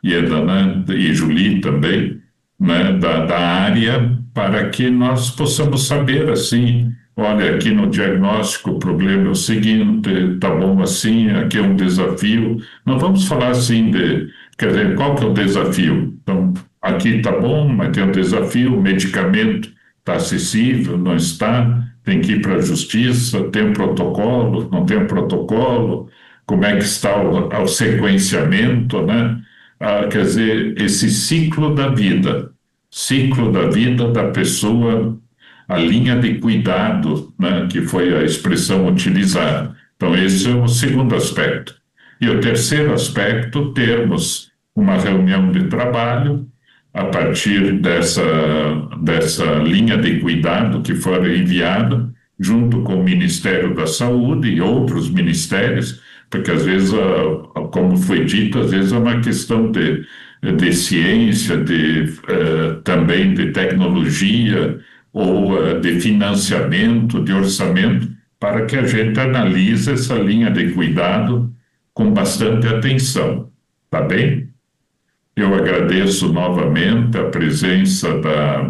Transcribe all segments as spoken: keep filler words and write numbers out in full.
Ieda, né, e Julie também, né, da, da área, para que nós possamos saber, assim, olha, aqui no diagnóstico o problema é o seguinte, tá bom assim, aqui é um desafio. Não vamos falar assim de, quer dizer, qual que é o desafio? Então, aqui tá bom, mas tem um desafio, o medicamento está acessível, não está, tem que ir para a justiça, tem um protocolo, não tem um protocolo, como é que está o, o sequenciamento, né? Ah, quer dizer, esse ciclo da vida, ciclo da vida da pessoa, a linha de cuidado, né, que foi a expressão utilizada. Então, esse é o segundo aspecto. E o terceiro aspecto, termos uma reunião de trabalho a partir dessa, dessa linha de cuidado que foi enviada, junto com o Ministério da Saúde e outros ministérios, porque às vezes, como foi dito, às vezes é uma questão de, de ciência, de, uh, também de tecnologia ou uh, de financiamento, de orçamento, para que a gente analise essa linha de cuidado com bastante atenção, tá bem? Eu agradeço novamente a presença da,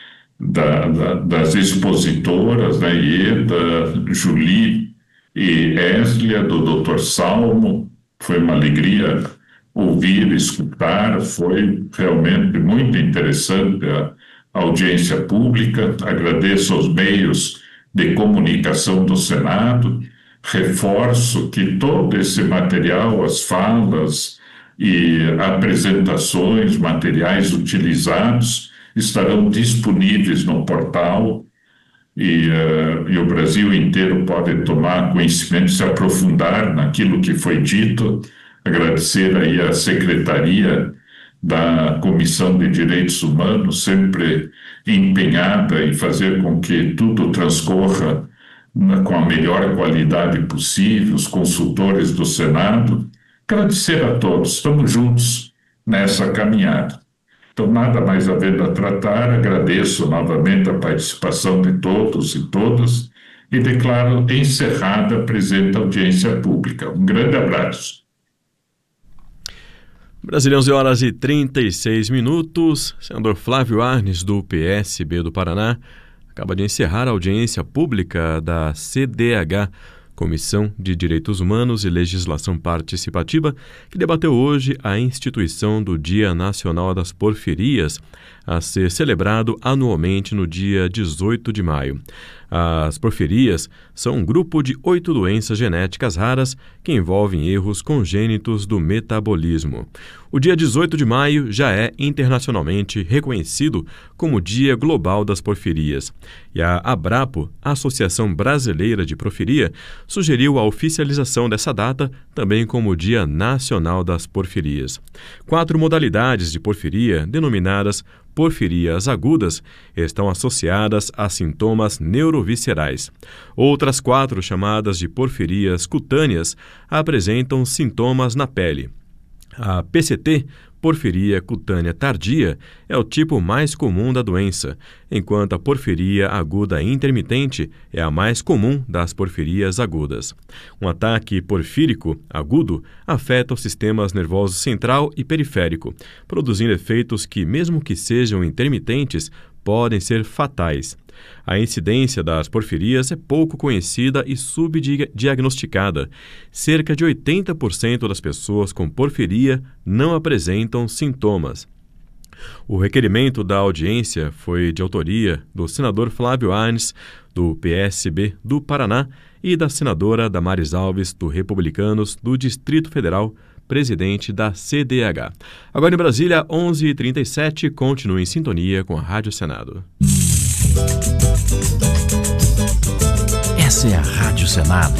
da, da, das expositoras, né, Ieda, Julie e Eslia, do doutor Salmo. Foi uma alegria ouvir, escutar, foi realmente muito interessante a audiência pública. Agradeço aos meios de comunicação do Senado, reforço que todo esse material, as falas e apresentações, materiais utilizados, estarão disponíveis no portal e, uh, e o Brasil inteiro pode tomar conhecimento, se aprofundar naquilo que foi dito. Agradecer aí à Secretaria da Comissão de Direitos Humanos, sempre empenhada em fazer com que tudo transcorra na, com a melhor qualidade possível, os consultores do Senado. Agradecer a todos, estamos juntos nessa caminhada. Então, nada mais havendo a tratar, agradeço novamente a participação de todos e todas e declaro encerrada a presente audiência pública. Um grande abraço. Brasília, onze horas e trinta e seis minutos. Senador Flávio Arnes, do P S B do Paraná, acaba de encerrar a audiência pública da C D H, Comissão de Direitos Humanos e Legislação Participativa, que debateu hoje a instituição do Dia Nacional das Porfirias, a ser celebrado anualmente no dia dezoito de maio. As porfirias são um grupo de oito doenças genéticas raras que envolvem erros congênitos do metabolismo. O dia dezoito de maio já é internacionalmente reconhecido como Dia Global das Porfirias. E a Abrapo, a Associação Brasileira de Porfiria, sugeriu a oficialização dessa data também como Dia Nacional das Porfirias. Quatro modalidades de porfiria, denominadas porfirias agudas, estão associadas a sintomas neuroviscerais. Outras quatro, chamadas de porfirias cutâneas, apresentam sintomas na pele. A P C T, porfiria cutânea tardia, é o tipo mais comum da doença, enquanto a porfiria aguda intermitente é a mais comum das porfirias agudas. Um ataque porfírico agudo afeta os sistemas nervoso central e periférico, produzindo efeitos que, mesmo que sejam intermitentes, podem ser fatais. A incidência das porfirias é pouco conhecida e subdiagnosticada. Cerca de oitenta por cento das pessoas com porfiria não apresentam sintomas. O requerimento da audiência foi de autoria do senador Flávio Arnes, do P S B do Paraná, e da senadora Damares Alves, do Republicanos do Distrito Federal, presidente da C D H. Agora em Brasília, onze e trinta e sete, continue em sintonia com a Rádio Senado. Essa é a Rádio Senado.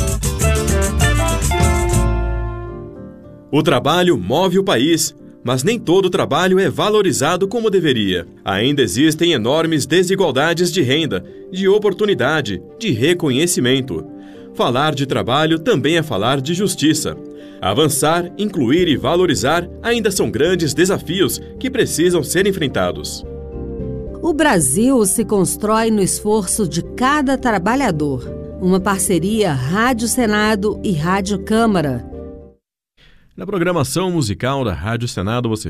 O trabalho move o país, mas nem todo trabalho é valorizado como deveria. Ainda existem enormes desigualdades de renda, de oportunidade, de reconhecimento. Falar de trabalho também é falar de justiça. Avançar, incluir e valorizar ainda são grandes desafios que precisam ser enfrentados. O Brasil se constrói no esforço de cada trabalhador. Uma parceria Rádio Senado e Rádio Câmara. Na programação musical da Rádio Senado você